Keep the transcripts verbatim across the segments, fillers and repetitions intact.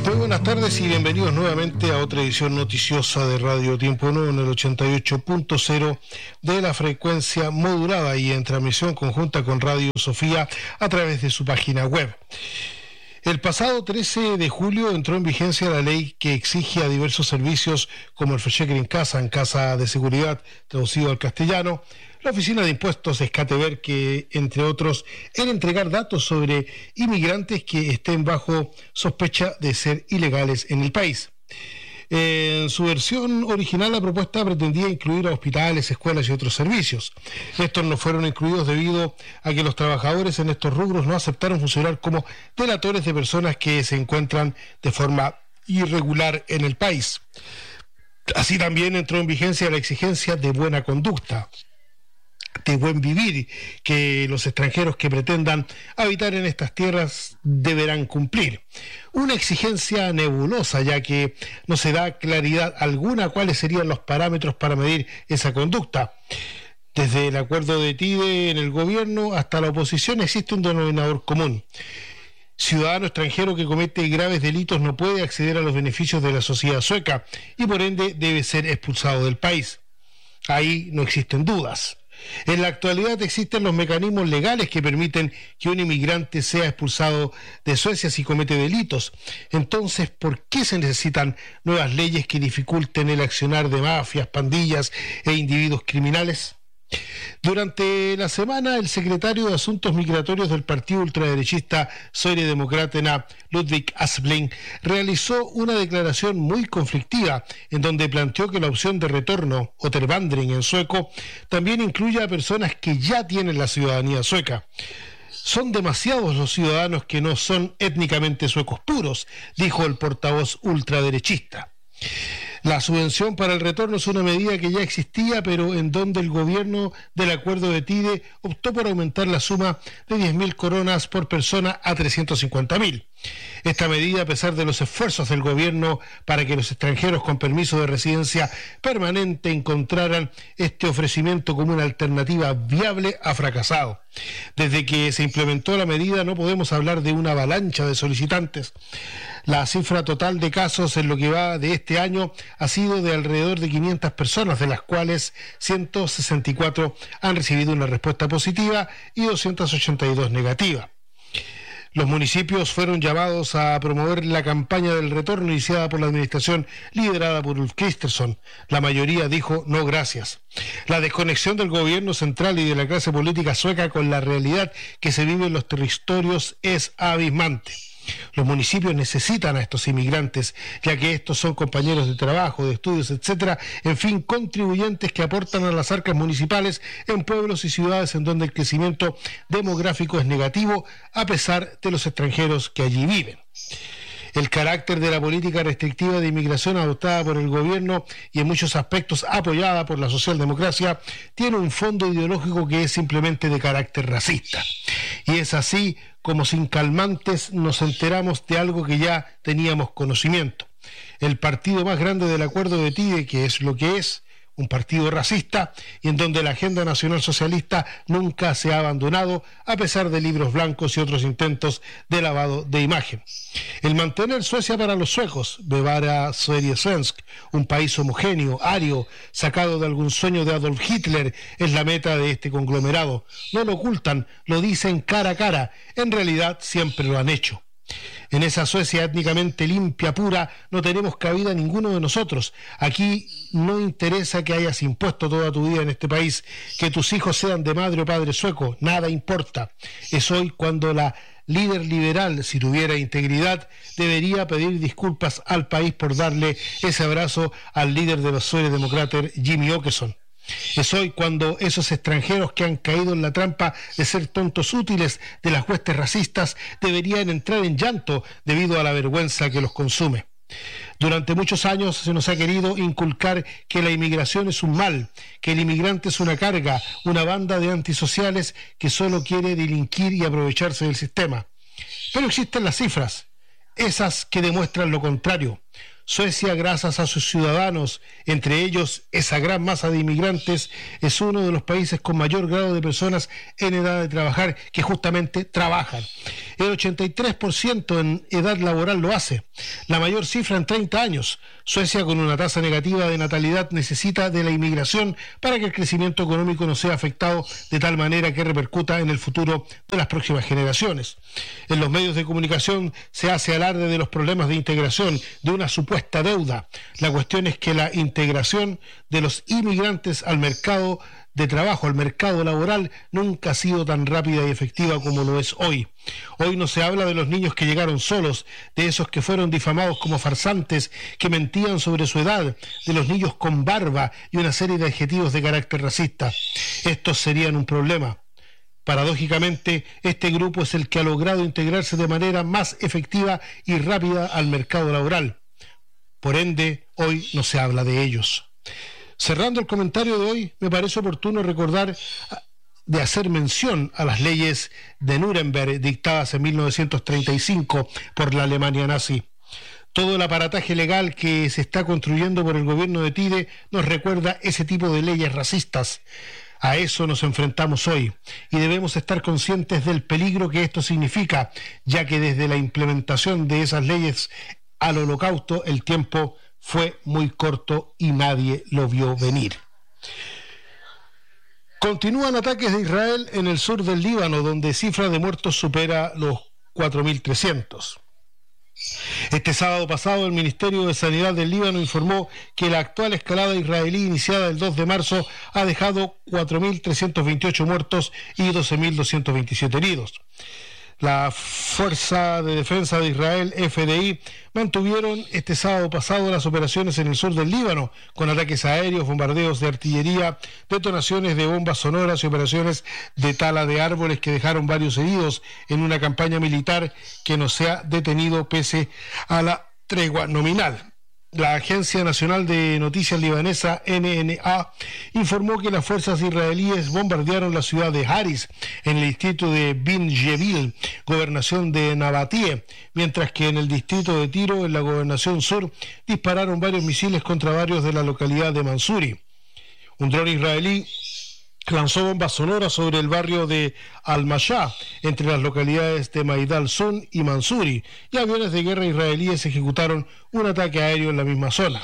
Muy buenas tardes y bienvenidos nuevamente a otra edición noticiosa de Radio Tiempo Nuevo en el ochenta y ocho punto cero de la frecuencia modulada y en transmisión conjunta con Radio Sofía a través de su página web. El pasado trece de julio entró en vigencia la ley que exige a diversos servicios como el Fecheque en Casa, en Casa de Seguridad, traducido al castellano, la Oficina de Impuestos Escatever, que entre otros, el entregar datos sobre inmigrantes que estén bajo sospecha de ser ilegales en el país. En su versión original, la propuesta pretendía incluir a hospitales, escuelas y otros servicios. Estos no fueron incluidos debido a que los trabajadores en estos rubros no aceptaron funcionar como delatores de personas que se encuentran de forma irregular en el país. Así también entró en vigencia la exigencia de buena conducta, de buen vivir, que los extranjeros que pretendan habitar en estas tierras deberán cumplir. Una exigencia nebulosa, ya que no se da claridad alguna cuáles serían los parámetros para medir esa conducta. Desde el acuerdo de TIDE en el gobierno hasta la oposición existe un denominador común. Ciudadano extranjero que comete graves delitos no puede acceder a los beneficios de la sociedad sueca y por ende debe ser expulsado del país. Ahí no existen dudas. En la actualidad existen los mecanismos legales que permiten que un inmigrante sea expulsado de Suecia si comete delitos. Entonces, ¿por qué se necesitan nuevas leyes que dificulten el accionar de mafias, pandillas e individuos criminales? Durante la semana, el secretario de Asuntos Migratorios del partido ultraderechista Sverigedemokraterna, Ludvig Aspling, realizó una declaración muy conflictiva en donde planteó que la opción de retorno, återvandring en sueco, también incluye a personas que ya tienen la ciudadanía sueca. Son demasiados los ciudadanos que no son étnicamente suecos puros, dijo el portavoz ultraderechista. La subvención para el retorno es una medida que ya existía, pero en donde el gobierno del acuerdo de TIDE optó por aumentar la suma de diez mil coronas por persona a trescientos cincuenta mil. Esta medida, a pesar de los esfuerzos del gobierno para que los extranjeros con permiso de residencia permanente encontraran este ofrecimiento como una alternativa viable, ha fracasado. Desde que se implementó la medida no podemos hablar de una avalancha de solicitantes. La cifra total de casos en lo que va de este año ha sido de alrededor de quinientas personas, de las cuales ciento sesenta y cuatro han recibido una respuesta positiva y doscientas ochenta y dos negativa. Los municipios fueron llamados a promover la campaña del retorno iniciada por la administración liderada por Ulf Kristersson. La mayoría dijo no gracias. La desconexión del gobierno central y de la clase política sueca con la realidad que se vive en los territorios es abismante. Los municipios necesitan a estos inmigrantes, ya que estos son compañeros de trabajo, de estudios, etcétera, en fin, contribuyentes que aportan a las arcas municipales en pueblos y ciudades en donde el crecimiento demográfico es negativo, a pesar de los extranjeros que allí viven. El carácter de la política restrictiva de inmigración adoptada por el gobierno y en muchos aspectos apoyada por la socialdemocracia tiene un fondo ideológico que es simplemente de carácter racista. Y es así como sin calmantes nos enteramos de algo que ya teníamos conocimiento. El partido más grande del acuerdo de TIDE, que es lo que es, un partido racista, y en donde la agenda nacional socialista nunca se ha abandonado, a pesar de libros blancos y otros intentos de lavado de imagen. El mantener Suecia para los suecos, Bevara Sverigesvensk, un país homogéneo, ario, sacado de algún sueño de Adolf Hitler, es la meta de este conglomerado. No lo ocultan, lo dicen cara a cara, en realidad siempre lo han hecho. En esa Suecia étnicamente limpia, pura, no tenemos cabida ninguno de nosotros. Aquí no interesa que hayas impuesto toda tu vida en este país, que tus hijos sean de madre o padre sueco, nada importa. Es hoy cuando la líder liberal, si tuviera integridad, debería pedir disculpas al país por darle ese abrazo al líder de los Sverigedemokrater, Jimmie Åkesson. Es hoy cuando esos extranjeros que han caído en la trampa de ser tontos útiles de las huestes racistas deberían entrar en llanto debido a la vergüenza que los consume. Durante muchos años se nos ha querido inculcar que la inmigración es un mal, que el inmigrante es una carga, una banda de antisociales que solo quiere delinquir y aprovecharse del sistema. Pero existen las cifras, esas que demuestran lo contrario. Suecia, gracias a sus ciudadanos, entre ellos esa gran masa de inmigrantes, es uno de los países con mayor grado de personas en edad de trabajar que justamente trabajan. El ochenta y tres por ciento en edad laboral lo hace, la mayor cifra en treinta años. Suecia, con una tasa negativa de natalidad, necesita de la inmigración para que el crecimiento económico no sea afectado de tal manera que repercuta en el futuro de las próximas generaciones. En los medios de comunicación se hace alarde de los problemas de integración, de una supuesta deuda. La cuestión es que la integración de los inmigrantes al mercado de trabajo, al mercado laboral, nunca ha sido tan rápida y efectiva como lo es hoy. Hoy no se habla de los niños que llegaron solos, de esos que fueron difamados como farsantes, que mentían sobre su edad, de los niños con barba y una serie de adjetivos de carácter racista. Estos serían un problema. Paradójicamente, este grupo es el que ha logrado integrarse de manera más efectiva y rápida al mercado laboral. Por ende, hoy no se habla de ellos. Cerrando el comentario de hoy, me parece oportuno recordar de hacer mención a las leyes de Nuremberg dictadas en mil novecientos treinta y cinco por la Alemania nazi. Todo el aparataje legal que se está construyendo por el gobierno de Tide nos recuerda ese tipo de leyes racistas. A eso nos enfrentamos hoy y debemos estar conscientes del peligro que esto significa, ya que desde la implementación de esas leyes al Holocausto el tiempo fue muy corto y nadie lo vio venir. Continúan ataques de Israel en el sur del Líbano, donde cifra de muertos supera los cuatro mil trescientos. Este sábado pasado, el Ministerio de Sanidad del Líbano informó que la actual escalada israelí iniciada el dos de marzo ha dejado cuatro mil trescientos veintiocho muertos y doce mil doscientos veintisiete heridos. La Fuerza de Defensa de Israel, F D I, mantuvieron este sábado pasado las operaciones en el sur del Líbano, con ataques aéreos, bombardeos de artillería, detonaciones de bombas sonoras y operaciones de tala de árboles que dejaron varios heridos en una campaña militar que no se ha detenido pese a la tregua nominal. La Agencia Nacional de Noticias Libanesa, N N A, informó que las fuerzas israelíes bombardearon la ciudad de Haris, en el distrito de Bin Jebel, gobernación de Nabatie, mientras que en el distrito de Tiro, en la gobernación sur, dispararon varios misiles contra varios de la localidad de Mansuri. Un dron israelí lanzó bombas sonoras sobre el barrio de Al-Mashah, entre las localidades de Maidal Sun y Mansuri, y aviones de guerra israelíes ejecutaron un ataque aéreo en la misma zona.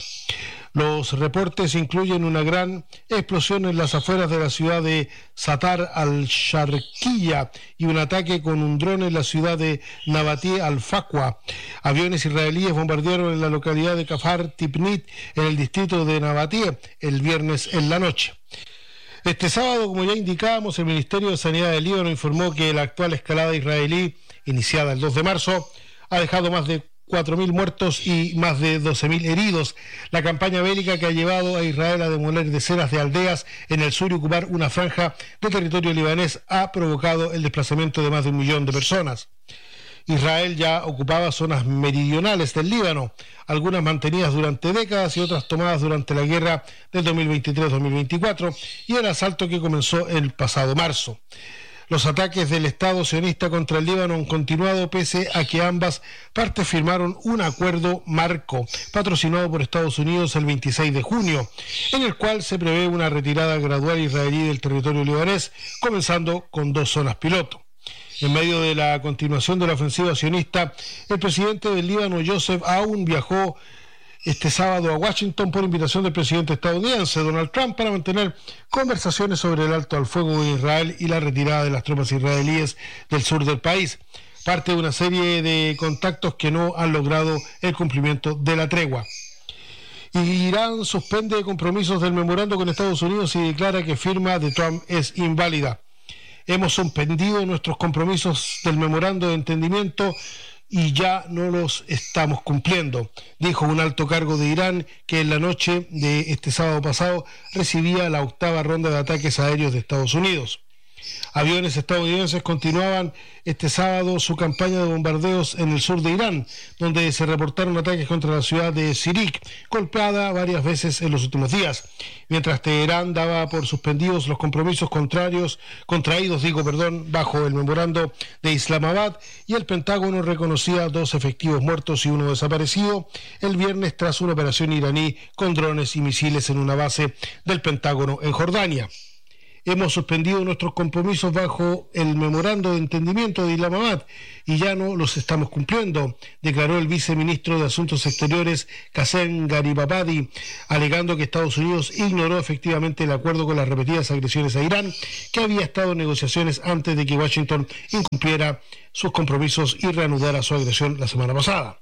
Los reportes incluyen una gran explosión en las afueras de la ciudad de Satar al-Sharqiya y un ataque con un dron en la ciudad de Nabatie al-Faqwa. Aviones israelíes bombardearon en la localidad de Kafar Tipnit, en el distrito de Nabatie, el viernes en la noche. Este sábado, como ya indicábamos, el Ministerio de Sanidad del Líbano informó que la actual escalada israelí, iniciada el dos de marzo, ha dejado más de cuatro mil muertos y más de doce mil heridos. La campaña bélica que ha llevado a Israel a demoler decenas de aldeas en el sur y ocupar una franja de territorio libanés ha provocado el desplazamiento de más de un millón de personas. Israel ya ocupaba zonas meridionales del Líbano, algunas mantenidas durante décadas y otras tomadas durante la guerra del dos mil veintitrés dos mil veinticuatro y el asalto que comenzó el pasado marzo. Los ataques del Estado sionista contra el Líbano han continuado pese a que ambas partes firmaron un acuerdo marco patrocinado por Estados Unidos el veintiséis de junio, en el cual se prevé una retirada gradual israelí del territorio libanés, comenzando con dos zonas piloto. En medio de la continuación de la ofensiva sionista, el presidente del Líbano, Joseph Aoun, viajó este sábado a Washington por invitación del presidente estadounidense, Donald Trump, para mantener conversaciones sobre el alto al fuego de Israel y la retirada de las tropas israelíes del sur del país, parte de una serie de contactos que no han logrado el cumplimiento de la tregua. Irán suspende compromisos del memorando con Estados Unidos y declara que firma de Trump es inválida. Hemos suspendido nuestros compromisos del memorando de entendimiento y ya no los estamos cumpliendo, dijo un alto cargo de Irán que en la noche de este sábado pasado recibía la octava ronda de ataques aéreos de Estados Unidos. Aviones estadounidenses continuaban este sábado su campaña de bombardeos en el sur de Irán, donde se reportaron ataques contra la ciudad de Sirik, golpeada varias veces en los últimos días. Mientras Teherán daba por suspendidos los compromisos contrarios, contraídos, digo, perdón, bajo el memorando de Islamabad, y el Pentágono reconocía dos efectivos muertos y uno desaparecido el viernes tras una operación iraní con drones y misiles en una base del Pentágono en Jordania. Hemos suspendido nuestros compromisos bajo el memorando de entendimiento de Islamabad y ya no los estamos cumpliendo, declaró el viceministro de Asuntos Exteriores Qasem Garibabadi, alegando que Estados Unidos ignoró efectivamente el acuerdo con las repetidas agresiones a Irán, que había estado en negociaciones antes de que Washington incumpliera sus compromisos y reanudara su agresión la semana pasada.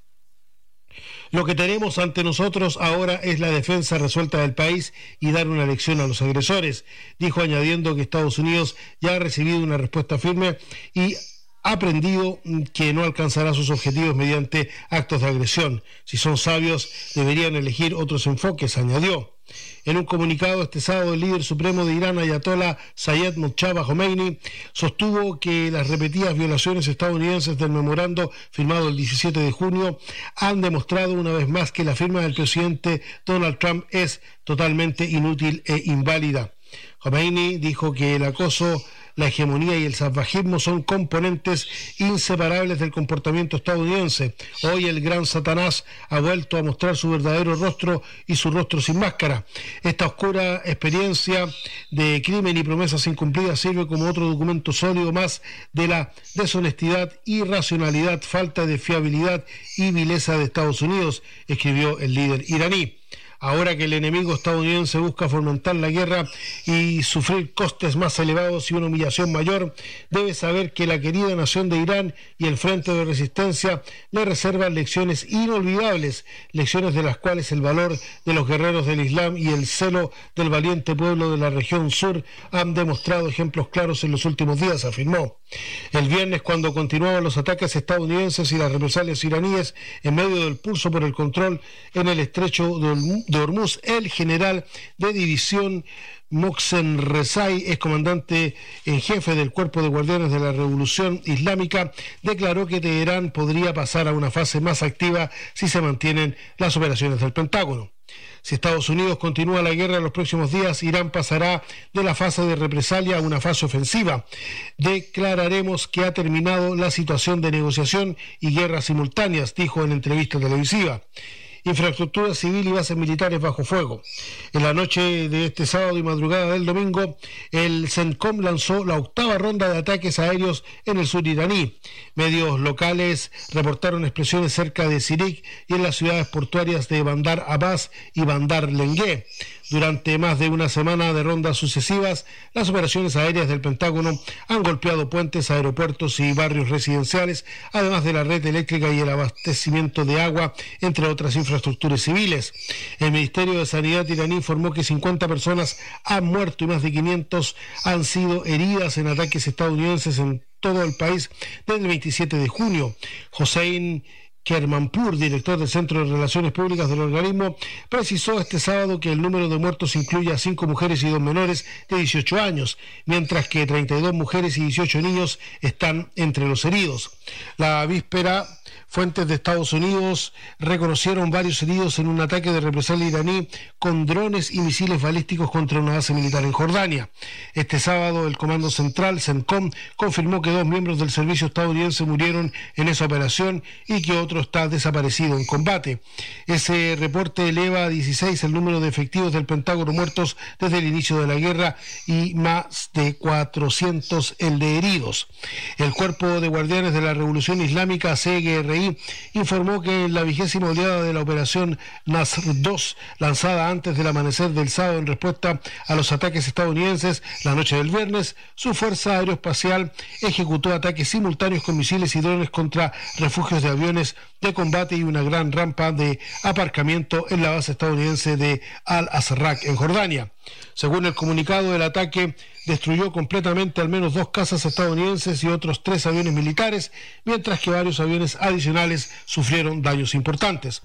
Lo que tenemos ante nosotros ahora es la defensa resuelta del país y dar una lección a los agresores, dijo, añadiendo que Estados Unidos ya ha recibido una respuesta firme y ha aprendido que no alcanzará sus objetivos mediante actos de agresión. Si son sabios, deberían elegir otros enfoques, añadió. En un comunicado este sábado, el líder supremo de Irán, Ayatollah Sayed Mojtaba Khomeini, sostuvo que las repetidas violaciones estadounidenses del memorando firmado el diecisiete de junio han demostrado una vez más que la firma del presidente Donald Trump es totalmente inútil e inválida. Khomeini dijo que el acoso, la hegemonía y el salvajismo son componentes inseparables del comportamiento estadounidense. Hoy el gran Satanás ha vuelto a mostrar su verdadero rostro y su rostro sin máscara. Esta oscura experiencia de crimen y promesas incumplidas sirve como otro documento sólido más de la deshonestidad, irracionalidad, falta de fiabilidad y vileza de Estados Unidos, escribió el líder iraní. Ahora que el enemigo estadounidense busca fomentar la guerra y sufrir costes más elevados y una humillación mayor, debe saber que la querida nación de Irán y el Frente de Resistencia le reservan lecciones inolvidables, lecciones de las cuales el valor de los guerreros del Islam y el celo del valiente pueblo de la región sur han demostrado ejemplos claros en los últimos días, afirmó. El viernes, cuando continuaban los ataques estadounidenses y las represalias iraníes en medio del pulso por el control en el estrecho de Hormuz, el general de división Mohsen Rezai, ex comandante en jefe del Cuerpo de Guardianes de la Revolución Islámica, declaró que Teherán podría pasar a una fase más activa si se mantienen las operaciones del Pentágono. Si Estados Unidos continúa la guerra en los próximos días, Irán pasará de la fase de represalia a una fase ofensiva. Declararemos que ha terminado la situación de negociación y guerras simultáneas, dijo en entrevista televisiva. Infraestructura civil y bases militares bajo fuego. En la noche de este sábado y madrugada del domingo, el CENTCOM lanzó la octava ronda de ataques aéreos en el sur iraní. Medios locales reportaron explosiones cerca de Sirik y en las ciudades portuarias de Bandar Abbas y Bandar Lengué. Durante más de una semana de rondas sucesivas, las operaciones aéreas del Pentágono han golpeado puentes, aeropuertos y barrios residenciales, además de la red eléctrica y el abastecimiento de agua, entre otras infraestructuras civiles. El Ministerio de Sanidad iraní informó que cincuenta personas han muerto y más de quinientas han sido heridas en ataques estadounidenses en todo el país desde el veintisiete de junio. Hossein Kermanpur, director del Centro de Relaciones Públicas del organismo, precisó este sábado que el número de muertos incluye a cinco mujeres y dos menores de dieciocho años, mientras que treinta y dos mujeres y dieciocho niños están entre los heridos. La víspera, fuentes de Estados Unidos reconocieron varios heridos en un ataque de represalia iraní con drones y misiles balísticos contra una base militar en Jordania. Este sábado, el Comando Central, CENTCOM, confirmó que dos miembros del servicio estadounidense murieron en esa operación y que otro está desaparecido en combate. Ese reporte eleva a dieciséis el número de efectivos del Pentágono muertos desde el inicio de la guerra y más de cuatrocientos el de heridos. El Cuerpo de Guardianes de la Revolución Islámica, C G R I, informó que en la vigésima oleada de la operación Nasr dos, lanzada antes del amanecer del sábado en respuesta a los ataques estadounidenses la noche del viernes, su fuerza aeroespacial ejecutó ataques simultáneos con misiles y drones contra refugios de aviones de combate y una gran rampa de aparcamiento en la base estadounidense de Al-Azraq en Jordania. Según el comunicado, el ataque destruyó completamente al menos dos casas estadounidenses y otros tres aviones militares, mientras que varios aviones adicionales sufrieron daños importantes.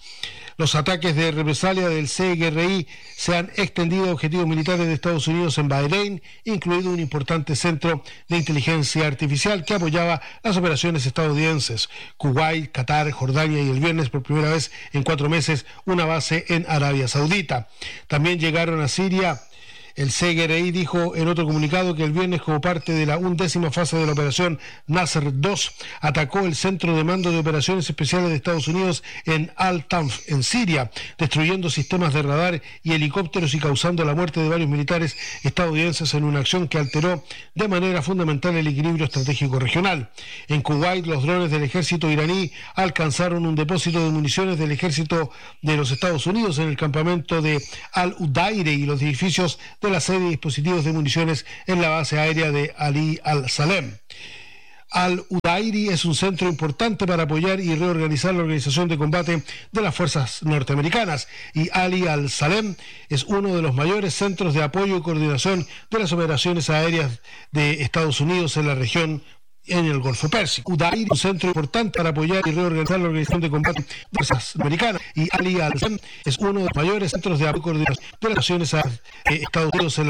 Los ataques de represalia del C R I se han extendido a objetivos militares de Estados Unidos en Bahrein, incluido un importante centro de inteligencia artificial que apoyaba las operaciones estadounidenses. Kuwait, Qatar, Jordania y el viernes, por primera vez en cuatro meses, una base en Arabia Saudita. También llegaron a Siria. El C R I dijo en otro comunicado que el viernes, como parte de la undécima fase de la operación Nasser dos, atacó el centro de mando de operaciones especiales de Estados Unidos en Al-Tanf, en Siria, destruyendo sistemas de radar y helicópteros y causando la muerte de varios militares estadounidenses en una acción que alteró de manera fundamental el equilibrio estratégico regional. En Kuwait, los drones del ejército iraní alcanzaron un depósito de municiones del ejército de los Estados Unidos en el campamento de Al-Udaire y los edificios de la sede de dispositivos de municiones en la base aérea de Ali al-Salem. Al-Udairi es un centro importante para apoyar y reorganizar la organización de combate de las fuerzas norteamericanas, y Ali al-Salem es uno de los mayores centros de apoyo y coordinación de las operaciones aéreas de Estados Unidos en la región en el Golfo Pérsico. Udairi es un centro importante para apoyar y reorganizar la organización de combate de las fuerzas americanas, y Ali al-Salem es uno de los mayores centros de apoyo y coordinación de las operaciones aéreas de Estados Unidos en la